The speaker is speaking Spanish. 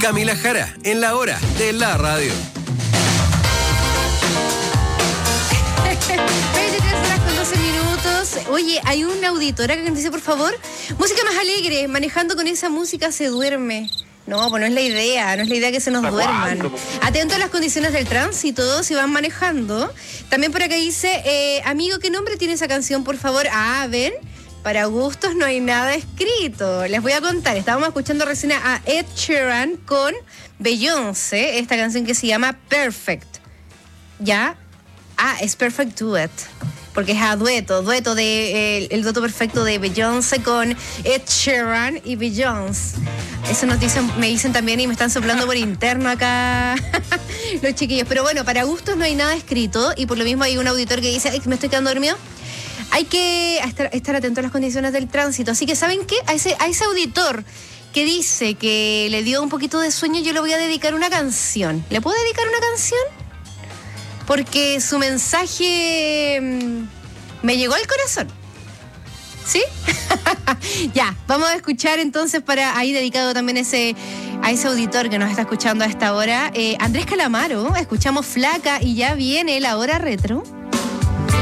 Camila Jara, en la hora de la radio. 23:12. Oye, hay una auditora que dice, por favor, música más alegre. Manejando con esa música se duerme. No, pues no es la idea que se nos duerman. Atento a las condiciones del tránsito si van manejando. También por acá dice, amigo, ¿qué nombre tiene esa canción, por favor? Ah, ven, para gustos no hay nada escrito. Les voy a contar, estábamos escuchando recién a Ed Sheeran con Beyoncé, esta canción que se llama Perfect. ¿Ya? Ah, es Perfect Duet. Porque es a dueto de el dueto perfecto de Beyoncé con Ed Sheeran y Beyoncé. Eso me dicen también y me están soplando por interno acá los chiquillos. Pero bueno, para gustos no hay nada escrito y por lo mismo hay un auditor que dice, ay, que me estoy quedando dormido. Hay que estar atento a las condiciones del tránsito. Así que, ¿saben qué? A ese auditor que dice que le dio un poquito de sueño, yo le voy a dedicar una canción. ¿Le puedo dedicar una canción? Porque su mensaje me llegó al corazón. ¿Sí? Ya, vamos a escuchar entonces para ahí dedicado también a ese auditor que nos está escuchando a esta hora. Andrés Calamaro, escuchamos Flaca y ya viene la hora retro.